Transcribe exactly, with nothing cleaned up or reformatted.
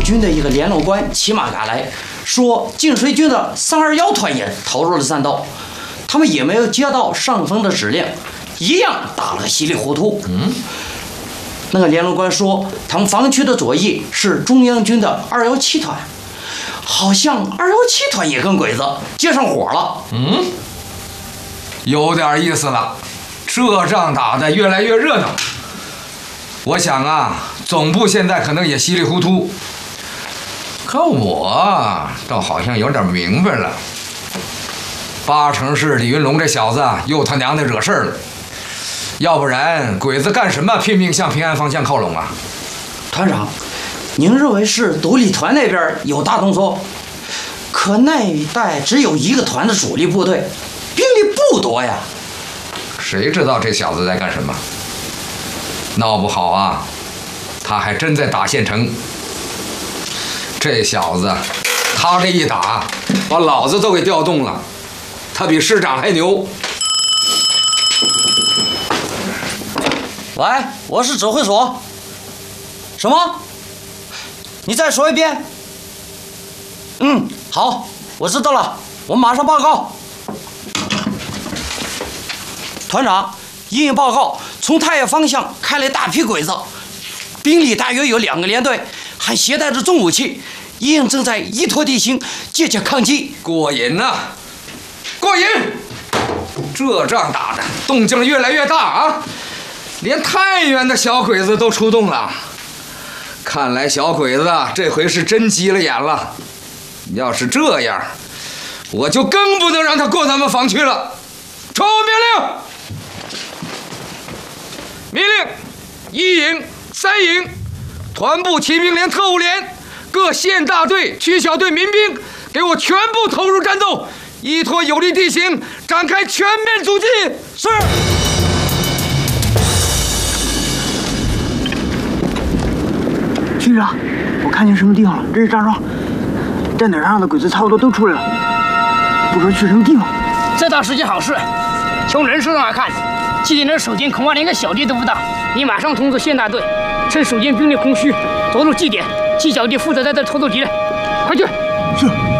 军的一个联络官骑马赶来，说晋水军的三二幺团也投入了战斗，他们也没有接到上峰的指令，一样打了个稀里糊涂。 嗯， 那个联络官说，他们防区的左翼是中央军的二幺七团，好像二幺七团也跟鬼子接上火了。 嗯，有点意思了，这仗打得越来越热闹。我想啊，总部现在可能也稀里糊涂，可我倒好像有点明白了，八成是李云龙这小子又他娘的惹事儿了，要不然鬼子干什么拼命向平安方向靠拢啊？ 团长，您认为是独立团那边有大动作？可那一带只有一个团的主力部队，兵力不多呀。 谁知道这小子在干什么？闹不好啊，他还真在打县城。这小子，他这一打，把老子都给调动了，他比师长还牛。 喂，我是指挥所。什么？你再说一遍。嗯，好，我知道了，我马上报告。团长，应应报告，从太原方向开来大批鬼子，兵力大约有两个连队，还携带着重武器，应应正在依托地形借机抗击。 过瘾呐、啊，过瘾！这仗打的动静越来越大啊，连太原的小鬼子都出动了。看来小鬼子这回是真急了眼了。要是这样，我就更不能让他过咱们防区了。传命令！命令：一营、三营、团部骑兵连特务连、各县大队、区小队民兵，给我全部投入战斗，依托有利地形，展开全面阻击。是。 局长，我看见什么地方了？这是炸庄，站台上的鬼子差不多都出来了，不知道去什么地方。 这倒是件好事。从人数上来看，今天的守军恐怕连个小弟都不到。你马上通知县大队，趁守军兵力空虚，着陆祭点，季小弟负责在这偷渡敌人。快去！ 是。